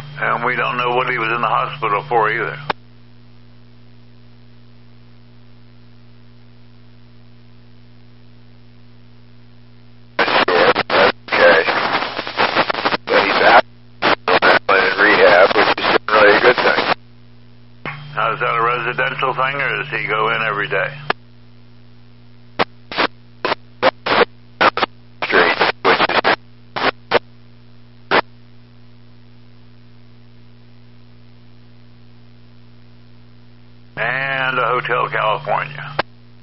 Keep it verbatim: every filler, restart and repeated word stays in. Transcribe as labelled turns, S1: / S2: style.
S1: And we don't know what he was in the hospital for either.
S2: Okay. But he's out in rehab, which is generally a good thing.
S1: Now, is that a residential thing, or does he go in every day? And a Hotel California.